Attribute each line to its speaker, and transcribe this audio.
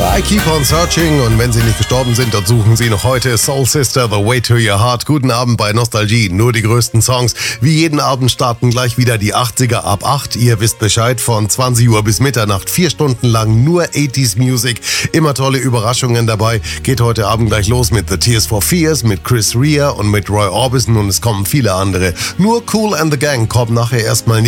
Speaker 1: I Keep on Searching, und wenn sie nicht gestorben sind, dann suchen sie noch heute. Soul Sister, The Way to Your Heart. Guten Abend bei Nostalgie, nur die größten Songs. Wie jeden Abend starten gleich wieder die 80er ab 8. Ihr wisst Bescheid, von 20 Uhr bis Mitternacht, 4 Stunden lang nur 80s Music. Immer tolle Überraschungen dabei. Geht heute Abend gleich los mit The Tears for Fears, mit Chris Rea und mit Roy Orbison, und es kommen viele andere. Nur Kool and the Gang kommt nachher erstmal